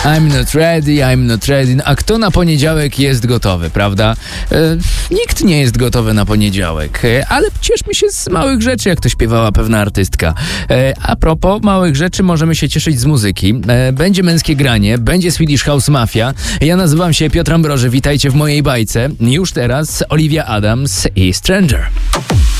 I'm not ready. A kto na poniedziałek jest gotowy, prawda? Nikt nie jest gotowy na poniedziałek, ale cieszmy się z małych rzeczy, jak to śpiewała pewna artystka. A propos małych rzeczy, możemy się cieszyć z muzyki. Będzie męskie granie, będzie Swedish House Mafia. Ja nazywam się Piotr Ambroży, witajcie w mojej bajce. Już teraz Olivia Adams i Stranger.